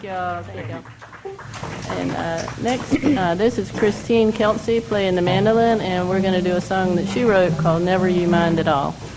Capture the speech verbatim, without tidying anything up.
Thank y'all. Thank y'all. And uh, next, uh, this is Christine Kelsey playing the mandolin, and we're going to do a song that she wrote called Never You Mind at All.